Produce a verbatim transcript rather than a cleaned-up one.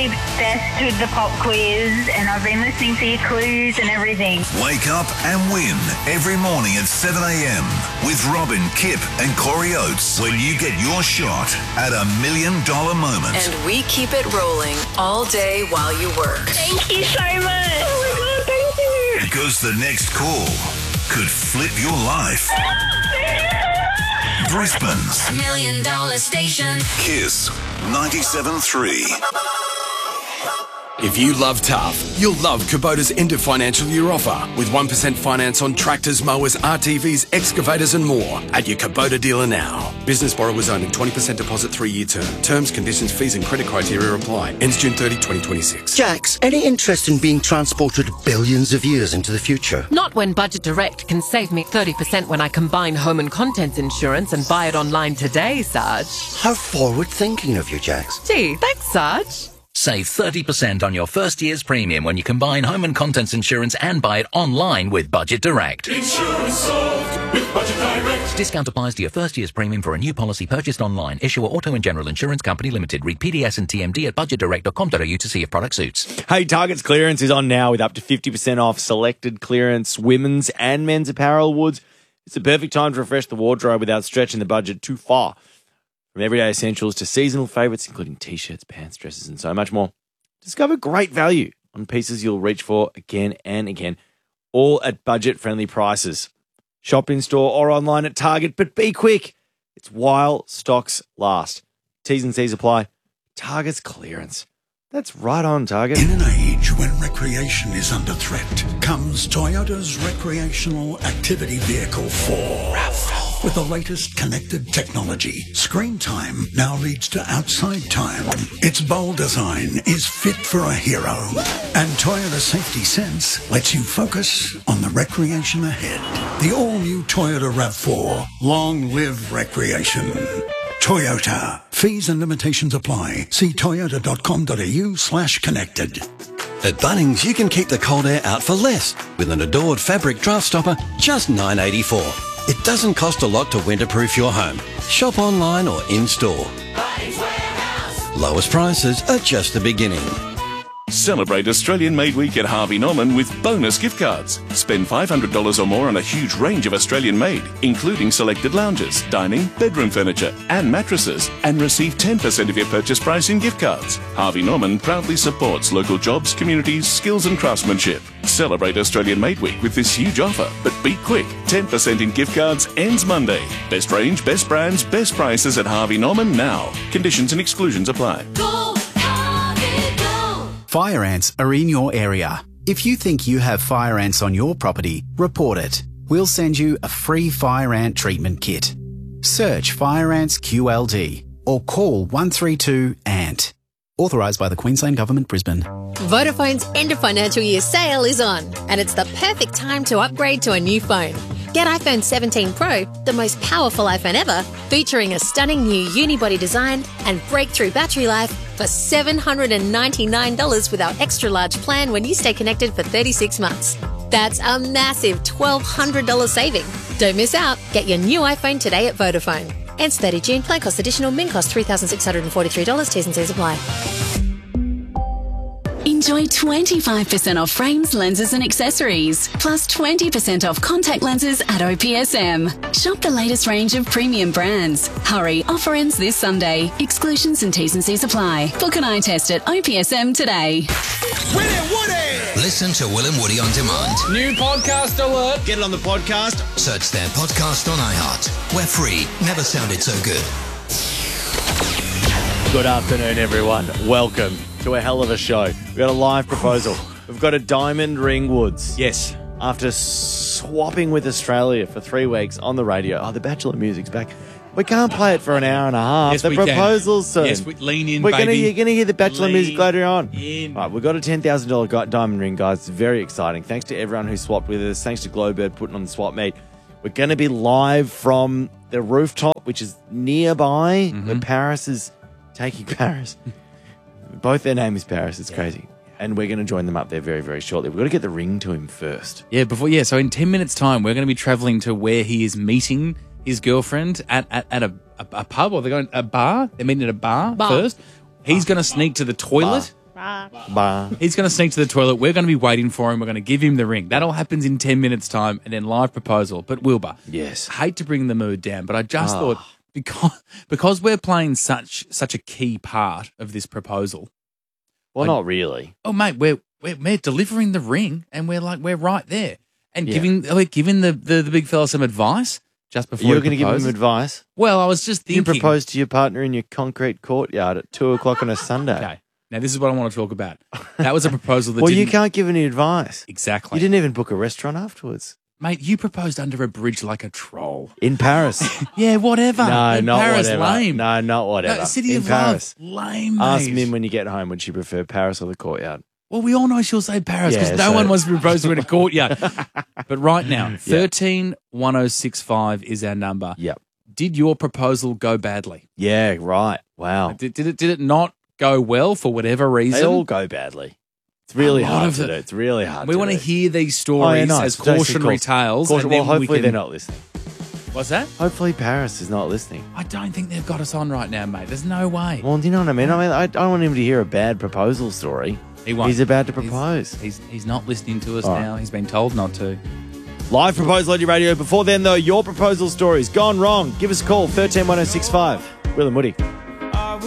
obsessed with the pop quiz, and I've been listening to your clues and everything. Wake up and win every morning at seven a.m. with Robin, Kip and Corey Oates when you get your shot at a million dollar moment. And we keep it rolling all day while you work. Thank you so much. Oh my God, thank you. Because the next call could flip your life. Brisbane's Million Dollar Station. Kiss ninety-seven point three. If you love tough, you'll love Kubota's end of financial year offer with one percent finance on tractors, mowers, R T Vs, excavators and more at your Kubota dealer now. Business borrowers only, twenty percent deposit, three-year term. Terms, conditions, fees and credit criteria apply. Ends June thirtieth, twenty twenty-six. Jax, any interest in being transported billions of years into the future? Not when Budget Direct can save me thirty percent when I combine home and contents insurance and buy it online today, Sarge. How forward-thinking of you, Jax. Gee, thanks, Sarge. Save thirty percent on your first year's premium when you combine home and contents insurance and buy it online with Budget Direct. Insurance solved with Budget Direct. Discount applies to your first year's premium for a new policy purchased online. Issuer Auto and General Insurance Company Limited. Read P D S and T M D at budget direct dot com dot a u to see if product suits. Hey, Target's clearance is on now with up to fifty percent off selected clearance women's and men's apparel awards. It's the perfect time to refresh the wardrobe without stretching the budget too far. From everyday essentials to seasonal favourites, including T-shirts, pants, dresses, and so much more. Discover great value on pieces you'll reach for again and again, all at budget-friendly prices. Shop in-store or online at Target, but be quick. It's while stocks last. T's and C's apply. Target's clearance. That's right on, Target. In an age when recreation is under threat, comes Toyota's recreational activity vehicle four. RAV four. With the latest connected technology, screen time now leads to outside time. Its bold design is fit for a hero. And Toyota Safety Sense lets you focus on the recreation ahead. The all-new Toyota RAV four. Long live recreation. Toyota. Fees and limitations apply. See toyota dot com dot a u slash connected. At Bunnings, you can keep the cold air out for less with an adored fabric draft stopper, just nine dollars eighty-four. It doesn't cost a lot to winterproof your home. Shop online or in-store. Bunnings Warehouse. Lowest prices are just the beginning. Celebrate Australian Made Week at Harvey Norman with bonus gift cards. Spend five hundred dollars or more on a huge range of Australian made, including selected lounges, dining, bedroom furniture and mattresses, and receive ten percent of your purchase price in gift cards. Harvey Norman proudly supports local jobs, communities, skills and craftsmanship. Celebrate Australian Made Week with this huge offer, but be quick. ten percent in gift cards ends Monday. Best range, best brands, best prices at Harvey Norman now. Conditions and exclusions apply. Go, Harvey, go. Fire ants are in your area. If you think you have fire ants on your property, report it. We'll send you a free fire ant treatment kit. Search Fire Ants Q L D or call one three two A N T. Authorised by the Queensland Government, Brisbane. Vodafone's end of financial year sale is on, and it's the perfect time to upgrade to a new phone. Get iPhone seventeen Pro, the most powerful iPhone ever, featuring a stunning new unibody design and breakthrough battery life for seven hundred ninety-nine dollars with our extra large plan when you stay connected for thirty-six months. That's a massive twelve hundred dollars saving. Don't miss out. Get your new iPhone today at Vodafone. Ends thirtieth of June. Plan cost additional. Min cost three thousand six hundred forty-three dollars. T's and C's apply. Enjoy twenty-five percent off frames, lenses and accessories, plus twenty percent off contact lenses at O P S M. Shop the latest range of premium brands. Hurry, offer ends this Sunday. Exclusions and T's and C's apply. Book an eye test at O P S M today. Willie Woody! Listen to Will and Woody on demand. New podcast alert. Get it on the podcast. Search their podcast on iHeart. We're free. Never sounded so good. Good afternoon, everyone. Welcome to a hell of a show. We've got a live proposal. We've got a Diamond Ring Woods. Yes. After swapping with Australia for three weeks on the radio. Oh, the Bachelor music's back. We can't play it for an hour and a half. Yes, the we proposal's can. soon. Yes, we lean in, We're baby. Gonna, you're going to hear the Bachelor lean music later on. In. Right, we've got a ten thousand dollars Diamond Ring, guys. It's very exciting. Thanks to everyone who swapped with us. Thanks to Glowbird putting on the swap meet. We're going to be live from the rooftop, which is nearby, Mm-hmm. where Paris is taking Paris. Both their name is Paris. It's crazy. And we're going to join them up there very, very shortly. We've got to get the ring to him first. Yeah, before yeah. So in ten minutes' time, we're going to be travelling to where he is meeting his girlfriend at at, at a, a, a pub, or they're going a bar. They're meeting at a bar, Bar. first. He's going to sneak to the toilet. Right. Bah. He's going to sneak to the toilet. We're going to be waiting for him. We're going to give him the ring. That all happens in ten minutes' time, and then live proposal. But Wilbur, yes, I hate to bring the mood down, but I just Oh. thought because because we're playing such such a key part of this proposal. Well, I- not really. Oh, mate, we're, we're we're delivering the ring, and we're like we're right there, and Yeah. giving we're giving the, the the big fella some advice just before You're he going to give him proposes. advice? Well, I was just You thinking. propose to your partner in your concrete courtyard at two o'clock on a Sunday. Okay, now this is what I want to talk about. That was a proposal that Well, you didn't- can't give any advice. Exactly. You didn't even book a restaurant afterwards. Mate, you proposed under a bridge like a troll. In Paris. Yeah, whatever. No, In not Paris, whatever. lame. No, not whatever. No, City in of Paris. Love, lame, Ask mate. Mim when you get home, would she prefer Paris or the courtyard? Well, we all know she'll say Paris because Yeah, no so- one wants to propose to her in a courtyard. But right now, thirteen one oh six five is our number. Yep. Did your proposal go badly? Yeah, right. Wow. Did, did it did it not go well for whatever reason? They all go badly. It's really A lot hard of to it. do. It's really hard We to want to do. hear these Oh, yeah, stories nice. as Jason cautionary calls. tales. Caution- and well, then we hopefully can- they're not listening. What's that? Hopefully Paris is not listening. I don't think they've got us on right now, mate. There's no way. Well, do you know what I mean? I mean, I don't want him to hear a bad proposal story. He won't. He's about to propose. He's he's not listening to us All right. now. He's been told not to. Live proposal on your radio. Before then, though, your proposal story's gone wrong. Give us a call, thirteen one oh six five. Will and Woody.